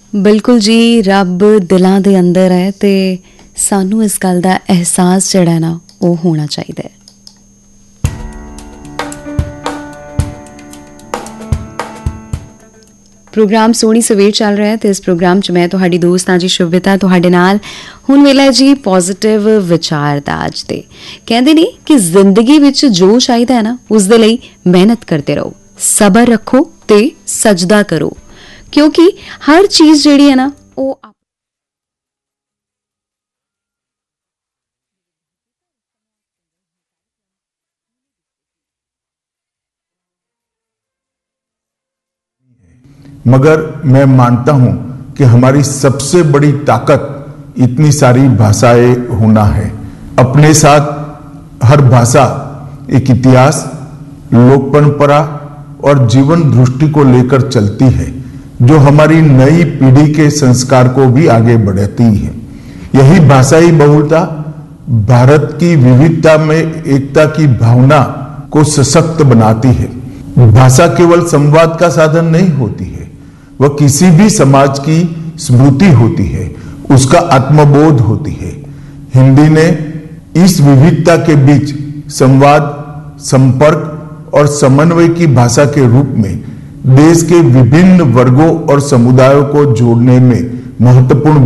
ਬਿਲਕੁਲ ਜੀ, ਰੱਬ ਦਿਲਾਂ ਦੇ ਅੰਦਰ ਹੈ ਤੇ ਸਾਨੂੰ ਇਸ ਗੱਲ ਦਾ ਅਹਿਸਾਸ ਜਿਹੜਾ ਹੈ ਨਾ ਉਹ ਹੋਣਾ ਚਾਹੀਦਾ ਹੈ। प्रोग्राम सोहनी सवेर चल रहा है तो इस प्रोग्राम च मैं तुहाडी दोस्त हाँ जी शुभविता तुहाडे नाल। हुण वेला जी पॉजिटिव विचार दा अज दे कहंदे ने कि जिंदगी विच जो चाहिदा है ना उस दे लई मेहनत करते रहो, सबर रखो ते सजदा करो, क्योंकि हर चीज़ जिहड़ी है ना वो मगर मैं मानता हूं कि हमारी सबसे बड़ी ताकत इतनी सारी भाषाएं होना है। अपने साथ हर भाषा एक इतिहास, लोक परंपरा और जीवन दृष्टि को लेकर चलती है, जो हमारी नई पीढ़ी के संस्कार को भी आगे बढ़ाती है। यही भाषाई बहुलता भारत की विविधता में एकता की भावना को सशक्त बनाती है। भाषा केवल संवाद का साधन नहीं होती है, वह किसी भी समाज की स्मृति होती है, उसका आत्मबोध होती है। हिंदी ने इस विविधता के बीच संवाद, संपर्क और समन्वय की भाषा के रूप में देश के विभिन्न वर्गों और समुदायों को जोड़ने में महत्वपूर्ण